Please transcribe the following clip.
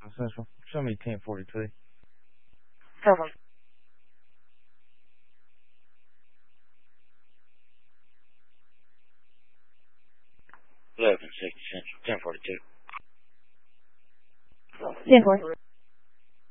Central. Show me 1042. Hold on. 1160 Central, 1042. 10-4.